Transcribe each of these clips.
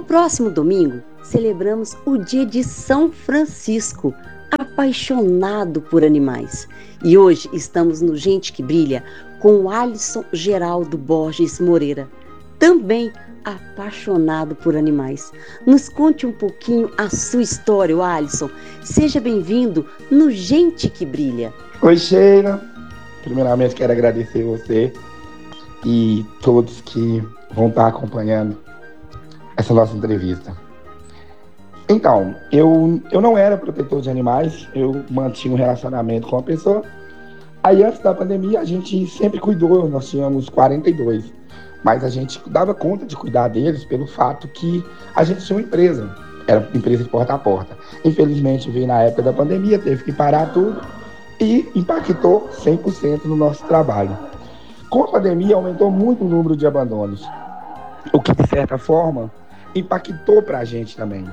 próximo domingo, celebramos o dia de São Francisco, apaixonado por animais. E hoje estamos no Gente que Brilha com o Alisson Geraldo Borges Moreira, também apaixonado por animais. Nos conte um pouquinho a sua história, Alisson. Seja bem-vindo no Gente que Brilha. Oi, Sheila. Primeiramente, quero agradecer você e todos que vão estar acompanhando essa nossa entrevista. Então, eu não era protetor de animais, eu mantinha um relacionamento com a pessoa. Aí, antes da pandemia, a gente sempre cuidou, nós tínhamos 42, mas a gente dava conta de cuidar deles pelo fato que a gente tinha uma empresa, era empresa de porta a porta. Infelizmente, veio na época da pandemia, teve que parar tudo e impactou 100% no nosso trabalho. Com a pandemia, aumentou muito o número de abandonos, o que, de certa forma, impactou para a gente também.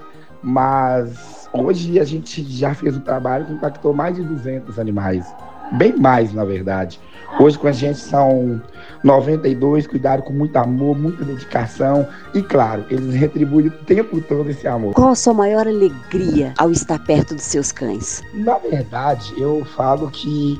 Mas hoje a gente já fez um trabalho que impactou mais de 200 animais. Bem mais, na verdade. Hoje com a gente são 92, cuidaram com muito amor, muita dedicação. E claro, eles retribuem o tempo todo esse amor. Qual a sua maior alegria ao estar perto dos seus cães? Na verdade, eu falo que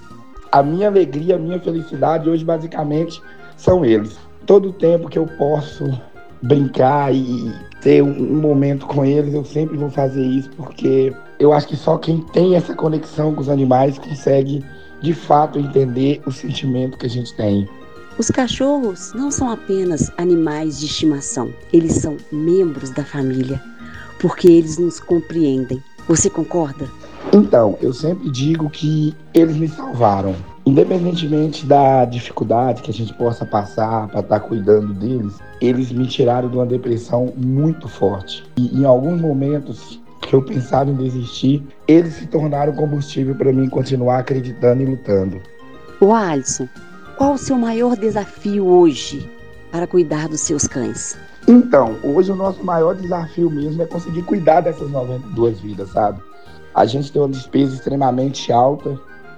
a minha alegria, a minha felicidade hoje basicamente são eles. Todo o tempo que eu posso brincar e ter um momento com eles, eu sempre vou fazer isso, porque eu acho que só quem tem essa conexão com os animais consegue, de fato, entender o sentimento que a gente tem. Os cachorros não são apenas animais de estimação, eles são membros da família, porque eles nos compreendem. Você concorda? Então, eu sempre digo que eles me salvaram. Independentemente da dificuldade que a gente possa passar para estar cuidando deles, eles me tiraram de uma depressão muito forte. E em alguns momentos que eu pensava em desistir, eles se tornaram combustível para mim continuar acreditando e lutando. O Alisson, qual o seu maior desafio hoje para cuidar dos seus cães? Então, hoje o nosso maior desafio mesmo é conseguir cuidar dessas 92 vidas, sabe? A gente tem uma despesa extremamente alta,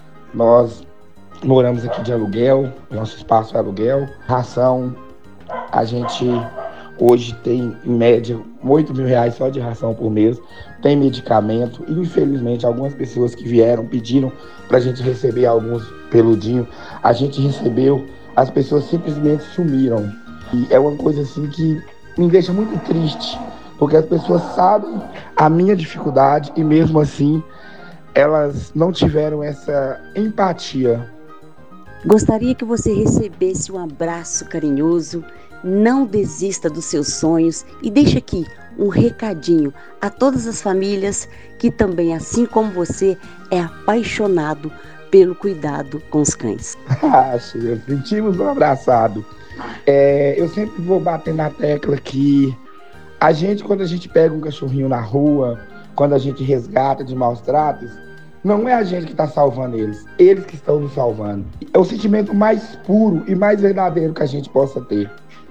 nós moramos aqui de aluguel, nosso espaço é aluguel, ração, a gente hoje tem em média R$8.000 só de ração por mês, tem medicamento, e infelizmente algumas pessoas que vieram pediram pra gente receber alguns peludinhos, a gente recebeu, as pessoas simplesmente sumiram, e é uma coisa assim que me deixa muito triste, porque as pessoas sabem a minha dificuldade e mesmo assim elas não tiveram essa empatia. Gostaria que você recebesse um abraço carinhoso, não desista dos seus sonhos e deixe aqui um recadinho a todas as famílias que também, assim como você, é apaixonado pelo cuidado com os cães. Sentimos um abraçado. Eu sempre vou bater na tecla que quando a gente pega um cachorrinho na rua, quando a gente resgata de maus tratos, não é a gente que está salvando eles que estão nos salvando. É o sentimento mais puro e mais verdadeiro que a gente possa ter.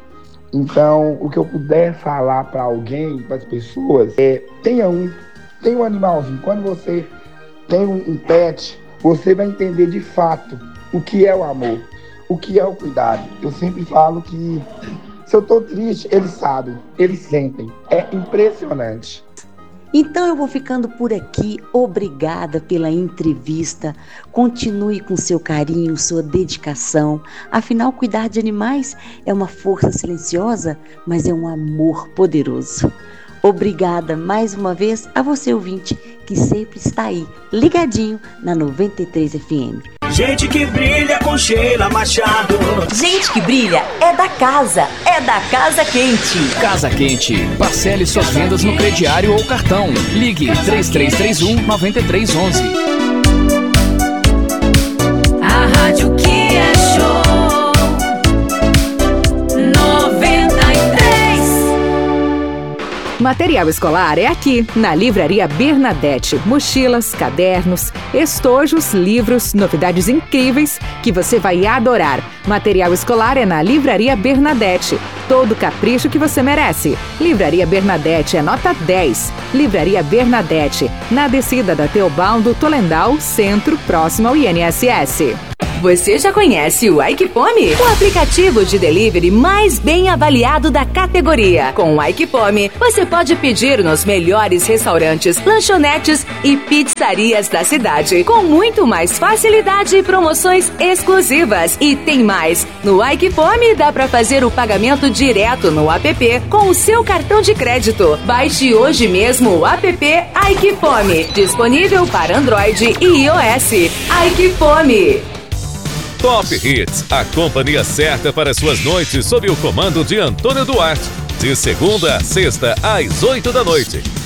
Então, o que eu puder falar para alguém, para as pessoas, tenha um animalzinho. Quando você tem um pet, você vai entender de fato o que é o amor, o que é o cuidado. Eu sempre falo que se eu tô triste, eles sabem, eles sentem. É impressionante. Então eu vou ficando por aqui. Obrigada pela entrevista. Continue com seu carinho, sua dedicação. Afinal, cuidar de animais é uma força silenciosa, mas é um amor poderoso. Obrigada mais uma vez a você, ouvinte, que sempre está aí, ligadinho na 93 FM. Gente que Brilha com Sheila Machado. Gente que Brilha é da Casa Quente. Casa Quente. Parcele suas vendas no crediário ou cartão. Ligue 3331-9311. A rádio que é show 93. Material escolar é aqui, na Livraria Bernadette. Mochilas, cadernos, estojos, livros, novidades incríveis que você vai adorar. Material escolar é na Livraria Bernadette. Todo capricho que você merece. Livraria Bernadette é nota 10. Livraria Bernadette, na descida da Teobaldo Tolendal, centro, próximo ao INSS. Você já conhece o Aikipome? O aplicativo de delivery mais bem avaliado da categoria. Com o Aikipome, você pode pedir nos melhores restaurantes, lanchonetes e pizzarias da cidade, com muito mais facilidade e promoções exclusivas. E tem mais! No Aikipome dá para fazer o pagamento direto no app com o seu cartão de crédito. Baixe hoje mesmo o app Aikipome, disponível para Android e iOS. Aikipome. Top Hits, a companhia certa para suas noites sob o comando de Antônio Duarte. De segunda a sexta, às 8 da noite.